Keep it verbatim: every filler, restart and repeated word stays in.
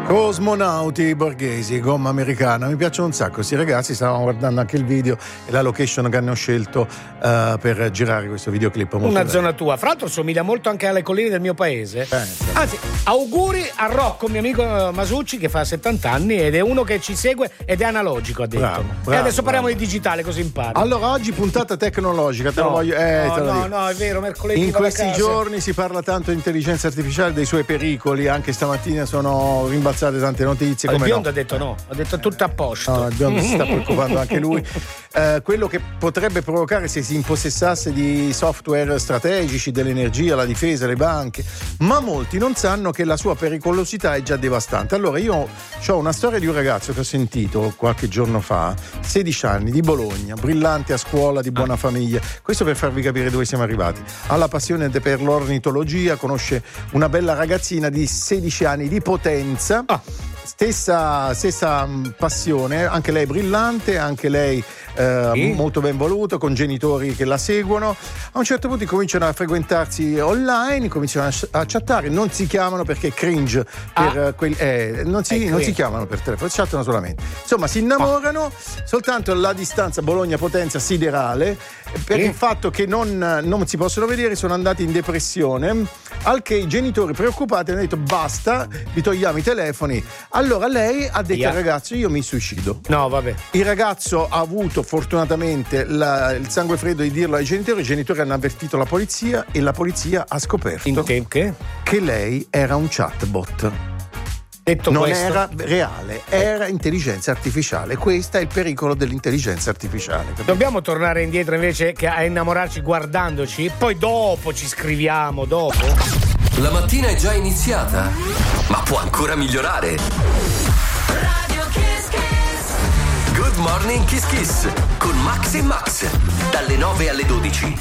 Cosmonauti borghesi, gomma americana, mi piacciono un sacco questi ragazzi. Stavamo guardando anche il video e la location che hanno scelto uh, per girare questo videoclip molto una bello. Zona tua, fra l'altro somiglia molto anche alle colline del mio paese. Pensa. Anzi, auguri a Rocco, mio amico Masucci, che fa settanta anni ed è uno che ci segue ed è analogico, ha detto. Bravo, bravo, e adesso parliamo bravo. di digitale, così impari. Allora, oggi puntata tecnologica, te no, lo voglio eh, no, te lo no, dico. no, è vero, mercoledì in vado a questi casa. giorni si parla tanto di intelligenza artificiale, dei suoi pericoli, anche stamattina sono rimbalzate tante notizie. Il Come biondo no? ha detto no, ha detto tutto a posto. No, il biondo si sta preoccupando anche lui. Eh, quello che potrebbe provocare se si impossessasse di software strategici dell'energia, la difesa, le banche, ma molti non sanno che la sua pericolosità è già devastante. Allora io ho una storia di un ragazzo che ho sentito qualche giorno fa, sedici anni, di Bologna, brillante a scuola, di buona famiglia. Questo per farvi capire dove siamo arrivati. Ha la passione per l'ornitologia, conosce una bella ragazzina di sedici anni di Potenza. Ah. Stessa, stessa passione, anche lei brillante, anche lei eh, sì. molto ben voluta, con genitori che la seguono. A un certo punto cominciano a frequentarsi online, cominciano a, a chattare, non si chiamano perché cringe, per ah. quel, eh, non, si, non si chiamano per telefono, chattano solamente. Insomma, si innamorano, ah. soltanto la distanza Bologna-Potenza siderale, per sì. il fatto che non, non si possono vedere, sono andati in depressione, al che i genitori preoccupati hanno detto basta, vi togliamo i telefoni. Allora lei ha detto yeah. al ragazzo io mi suicido. No, vabbè. Il ragazzo ha avuto fortunatamente la, il sangue freddo di dirlo ai genitori, i genitori hanno avvertito la polizia e la polizia ha scoperto In che? Che? che lei era un chatbot. Detto non questo, era reale, era intelligenza artificiale. Questo è il pericolo dell'intelligenza artificiale. Capito? Dobbiamo tornare indietro invece che a innamorarci guardandoci, poi dopo ci scriviamo, dopo. La mattina è già iniziata, ma può ancora migliorare. Radio Kiss Kiss. Good morning Kiss Kiss con Max e Max dalle nove alle dodici